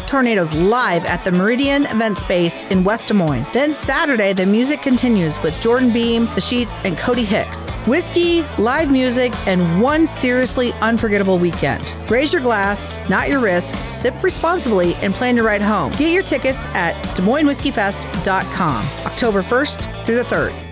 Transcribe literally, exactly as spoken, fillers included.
Tornadoes live at the Meridian Event Space in West Des Moines. Then Saturday, the music continues with Jordan Beam, The Sheets, and Cody Hicks. Whiskey, live music, and one seriously unforgettable weekend. Raise your glass, not your risk, sip responsibly, and plan your ride home. Get your tickets at Des Moines Whiskey Fest dot com, October first through the third.